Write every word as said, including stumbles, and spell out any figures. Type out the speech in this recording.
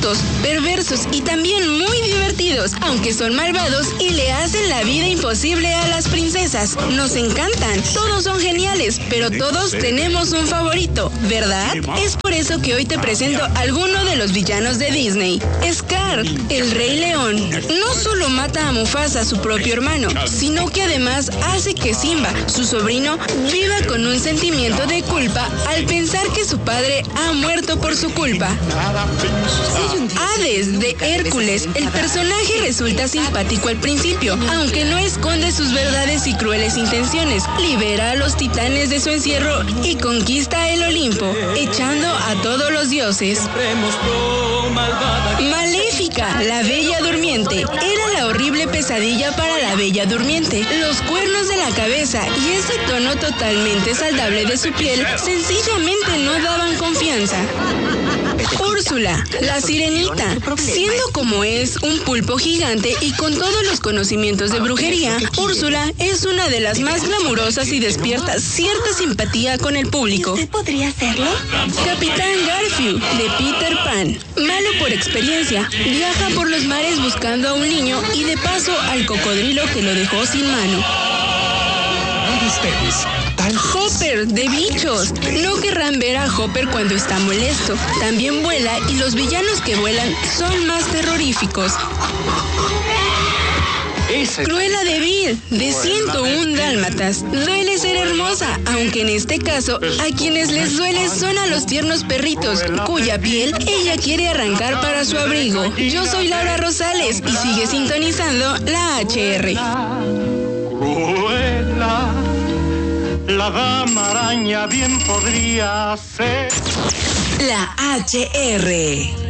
tontos, perversos y también muy divertidos, aunque son malvados y le hacen la vida imposible a las princesas. Nos encantan, todos son geniales, pero todos tenemos un favorito, ¿verdad? Es por eso que hoy te presento a alguno de los villanos de Disney. Scar, el Rey León. No solo mata a Mufasa, su propio hermano, sino que además hace que Simba, su sobrino, viva con un sentimiento de culpa al pensar que su padre ha muerto por su culpa. Hades, de Hércules. El personaje resulta simpático al principio, aunque no esconde sus verdades y crueles intenciones. Libera a los titanes de su encierro y conquista el Olimpo, echando a todos los dioses. Maléfica, la Bella Durmiente. Era la horrible pesadilla para la Bella Durmiente. Los cuernos de la cabeza y ese tono totalmente saldable de su piel sencillamente no daban confianza. Úrsula, la sirenita. Siendo como es un pulpo gigante y con todos los conocimientos de brujería, Úrsula es una de las más glamurosas y despierta cierta simpatía con el público. ¿Usted podría hacerlo? Capitán Garfield, de Peter Pan. Malo por experiencia, viaja por los mares buscando a un niño y de paso al cocodrilo que lo dejó sin mano. Hopper, de Bichos. No querrán ver a Hopper cuando está molesto. También vuela y los villanos que vuelan son más terroríficos. Cruella de Vil, de ciento uno Dálmatas. Duele ser hermosa, aunque en este caso, a quienes les duele son a los tiernos perritos, cuya piel ella quiere arrancar para su abrigo. Yo soy Laura Rosales y sigue sintonizando la H R. Cruella, la dama araña bien podría ser. La H R.